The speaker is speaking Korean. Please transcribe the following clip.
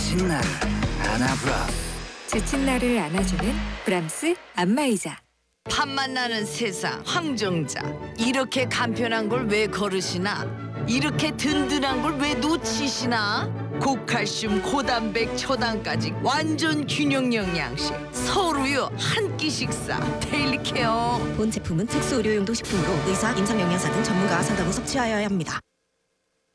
지친 나를 안아브라. 지친 나를 안아주는 브람스 안마의자. 팥맛 나는 세상 황정자. 이렇게 간편한 걸 왜 거르시나? 이렇게 든든한 걸 왜 놓치시나? 고칼슘, 고단백, 초당까지 완전 균형 영양식. 서울우유 한 끼 식사. 데일리 케어. 본 제품은 특수 의료용도 식품으로 의사, 임상영양사 등 전문가와 상담 후 섭취하여야 합니다.